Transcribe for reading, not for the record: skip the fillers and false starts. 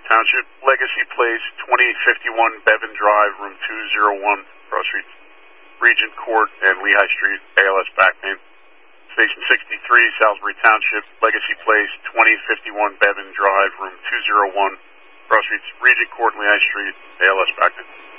Township, Legacy Place, 2051 Bevan Drive, room 201, Cross Streets, Regent Court, and Lehigh Street, ALS back pain. Station 63, Salisbury Township, Legacy Place, 2051 Bevan Drive, room 201, Cross Streets, Regent Court, Lehigh Street, ALS back pain.